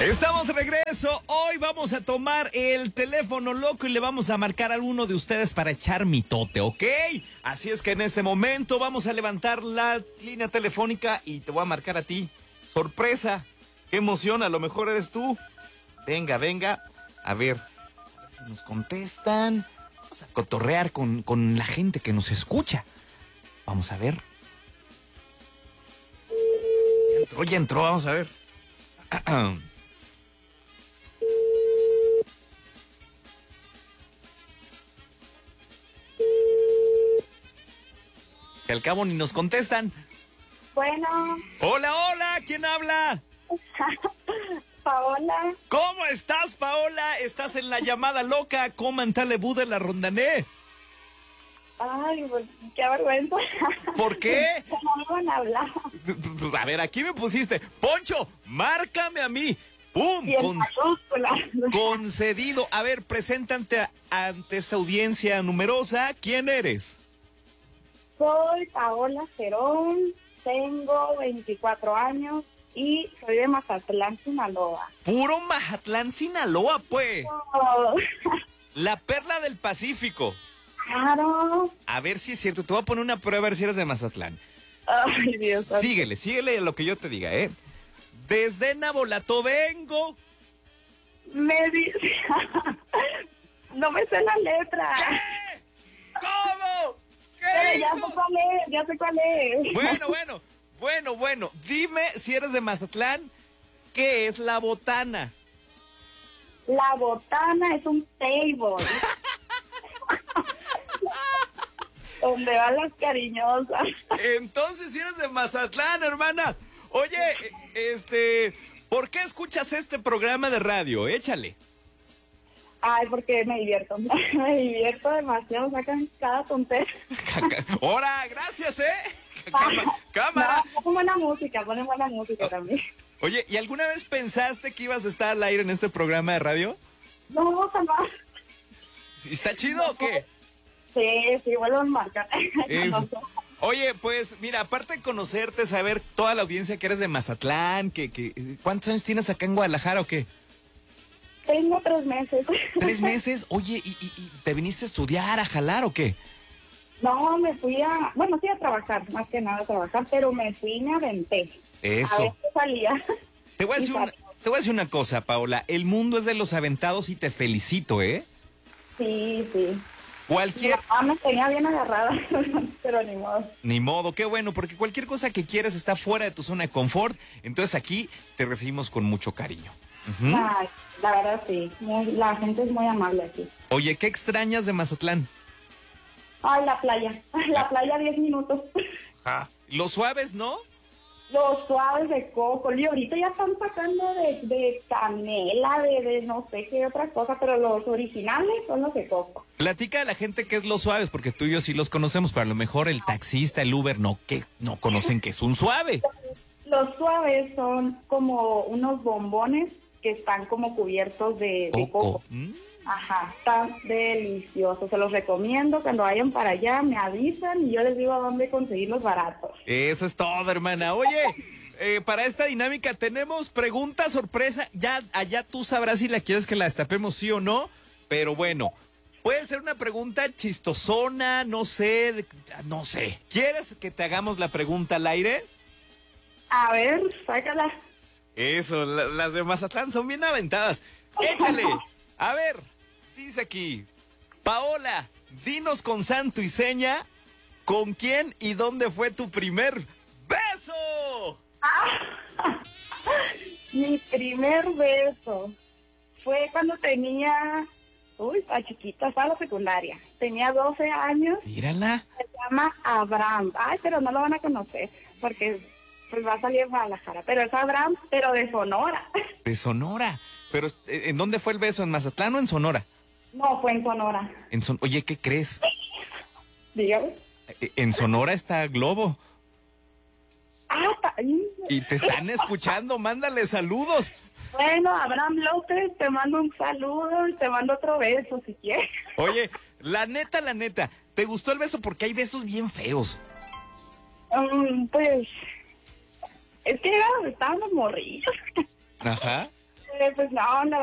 Estamos de regreso. Hoy vamos a tomar el teléfono loco y le vamos a marcar a alguno de ustedes para echar mitote, ¿ok? Así es que en este momento vamos a levantar la línea telefónica y te voy a marcar a ti. ¡Sorpresa! ¡Qué emoción! A lo mejor eres tú. Venga, venga. A ver si nos contestan. Vamos a cotorrear con la gente que nos escucha. Vamos a ver. Ya entró, vamos a ver. Que al cabo ni nos contestan. Bueno. Hola, hola, ¿quién habla? Paola. ¿Cómo estás, Paola? Estás en la llamada loca. ¿Cómo antalebu de la rondané? Ay, pues, qué vergüenza. ¿Por qué? No me van a hablar. A ver, aquí me pusiste. Poncho, márcame a mí. ¡Pum! Y en mayúscula. Concedido. A ver, preséntate ante esta audiencia numerosa. ¿Quién eres? Soy Paola Cerón, tengo 24 años y soy de Mazatlán, Sinaloa. Puro Mazatlán, Sinaloa, pues. Oh. La perla del Pacífico. Claro. A ver si es cierto. Te voy a poner una prueba a ver si eres de Mazatlán. Ay, Dios. Síguele a lo que yo te diga, ¿eh? Desde Nabolato vengo. Me dice... No me sé la letra. ¿Qué? ¿Cómo? ¿Qué Ya dijo? sé cuál es, ya sé cuál es. Bueno. Dime si eres de Mazatlán, ¿qué es la botana? La botana es un table. Donde van las cariñosas. Entonces, si eres de Mazatlán, hermana. Oye, ¿por qué escuchas este programa de radio? Échale. Ay, porque me divierto. Me divierto demasiado. Sacan cada tontería. ¡Hora! ¡Gracias, cámara! No, ponen buena música también. Oye, ¿y alguna vez pensaste que ibas a estar al aire en este programa de radio? No, jamás. ¿Está chido o qué? Sí, vuelvo a marcar. Eso. Oye, pues mira, aparte de conocerte, saber toda la audiencia que eres de Mazatlán, ¿cuántos años tienes acá en Guadalajara o qué? Tengo 3 meses. 3 meses. Oye, ¿y te viniste a estudiar, a jalar o qué? No, me fui a trabajar, más que nada a trabajar, pero me fui y me aventé. Eso. A ver qué salía. Te voy a decir una cosa, Paola. El mundo es de los aventados y te felicito, ¿eh? Sí. Cualquier... Mi mamá me tenía bien agarrada, pero ni modo. Ni modo, qué bueno, porque cualquier cosa que quieras está fuera de tu zona de confort. Entonces aquí te recibimos con mucho cariño. Uh-huh. Ay, la verdad sí, la gente es muy amable aquí. Oye, ¿qué extrañas de Mazatlán? Ay, la playa 10 minutos. Los suaves, ¿no? Los suaves de coco, y ahorita ya están sacando de canela, de no sé qué otra cosa, pero los originales son los de coco. Platica a la gente qué es los suaves, porque tú y yo sí los conocemos, pero a lo mejor el taxista, el Uber, no conocen qué es un suave. Los suaves son como unos bombones que están como cubiertos de coco. Ajá, están deliciosos, se los recomiendo. Cuando vayan para allá me avisan y yo les digo a dónde conseguirlos baratos. Eso es todo, hermana. Oye, para esta dinámica tenemos pregunta sorpresa. Ya allá tú sabrás si la quieres que la destapemos sí o no, pero bueno, puede ser una pregunta chistosona, no sé. ¿Quieres que te hagamos la pregunta al aire? A ver, sácala. Eso, las de Mazatlán son bien aventadas. Échale. A ver, dice aquí, Paola, dinos con santo y seña, ¿con quién y dónde fue tu primer beso? Mi primer beso fue cuando tenía, chiquita, estaba en la secundaria. Tenía 12 años. Mírala. Se llama Abraham. Ay, pero no lo van a conocer porque pues va a salir en Guadalajara. Pero es Abraham, pero de Sonora. De Sonora. Pero, ¿en dónde fue el beso? ¿En Mazatlán o en Sonora? No, fue en Sonora. Oye, ¿qué crees? Dígame. En Sonora está Globo. Está bien. Y te están escuchando, mándale saludos. Bueno, Abraham López, te mando un saludo y te mando otro beso si quieres. Oye, la neta, ¿te gustó el beso? Porque hay besos bien feos. Pues, es que estábamos morrillos. Ajá. pues no, la